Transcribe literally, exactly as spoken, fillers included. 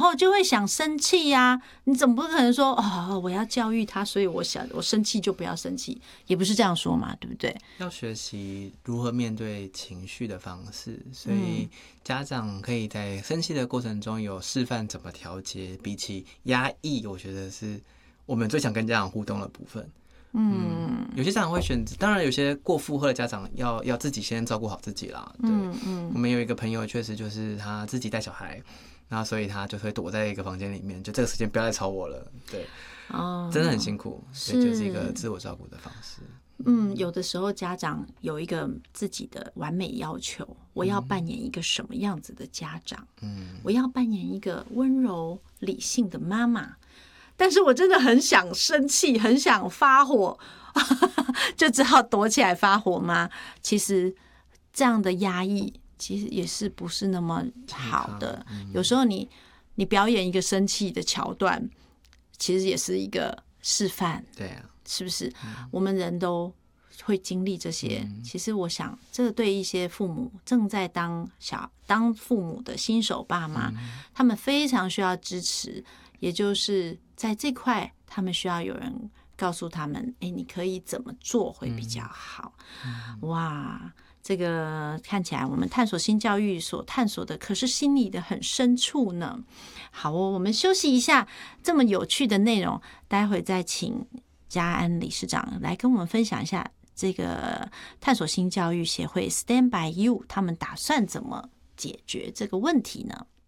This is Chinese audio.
候就会想生气呀、啊，你怎么不可能说哦，我要教育他，所以我想我生气就不要生气，也不是这样说嘛，对不对？ 要学习如何面对情绪的方式，所以家长可以在生气的过程中有示范怎么调节，比起压抑，我觉得是我们最想跟家长互动的部分。嗯，有些家长会选择，当然有些过负荷的家长要要自己先照顾好自己啦。对，嗯嗯，我们有一个朋友，确实就是他自己带小孩，然后所以他就会躲在一个房间里面，就这个时间不要再吵我了。对，哦，真的很辛苦，所以就是一个自我照顾的方式。 嗯，有的时候家长有一个自己的完美要求，我要扮演一个什么样子的家长？嗯，我要扮演一个温柔理性的妈妈。但是我真的很想生气，很想发火，就只好躲起来发火吗？其实这样的压抑，其实也是不是那么好的。有时候你你表演一个生气的桥段，其实也是一个示范。 对啊， 是不是？我们人都会经历这些。其实我想，这个对一些父母正在当小当父母的新手爸妈，他们非常需要支持。也就是在这块，他们需要有人告诉他们：“哎，你可以怎么做会比较好？”哇，这个看起来我们探索新教育所探索的，可是心里的很深处呢。好哦，我们休息一下，这么有趣的内容，待会再请家安理事长来跟我们分享一下这个探索新教育协会 Stand by You 他们打算怎么解决这个问题呢？